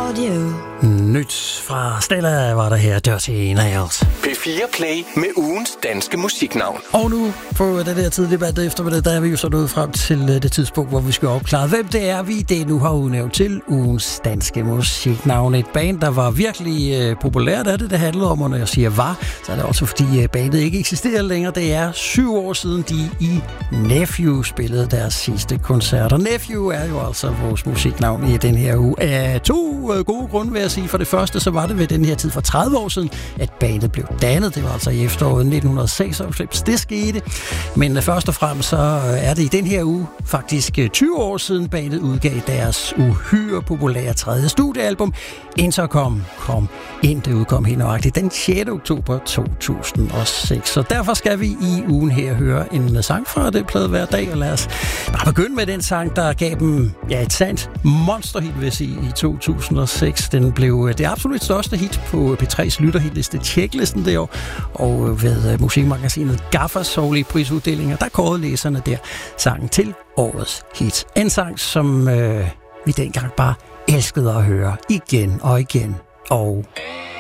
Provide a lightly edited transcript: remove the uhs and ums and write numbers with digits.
audio. Nyt fra Stella var der her, Dirty Nails. P4 Play med ugens danske musiknavn. Og nu på det der tidlige debat eftermiddag, der er vi jo så nået frem til det tidspunkt, hvor vi skal opklare, hvem det er, vi det nu har udnævnt til ugens danske musiknavn. Et band, der var virkelig populært af det handlede om, og når jeg siger var, så er det også fordi bandet ikke eksisterer længere. Det er 7 år siden, de i Nephew spillede deres sidste koncert. Og Nephew er jo altså vores musiknavn i den her uge. Af 2 gode grunde, vil jeg sige. For det første, så var det ved den her tid for 30 år siden, at bandet blev dannet. Det var altså i efteråret 1996, det skete. Men først og fremmest, så er det i den her uge faktisk 20 år siden, bandet udgav deres uhyre populære 3. studiealbum, Intercom kom ind. Det udkom helt nøjagtigt den 6. oktober 2006. Så derfor skal vi i ugen her høre en sang fra det plade hver dag, og lad os bare begynde med den sang, der gav dem et sandt monsterhit, vil jeg sige, i 2006. Den blev det absolut største hit på P3's lytterhitliste Tjeklisten det år, og ved musikmagasinet Gaffers årlige prisuddelinger, der kårede læserne der sangen til årets hit. En sang, som vi dengang bare elskede at høre igen og igen. Og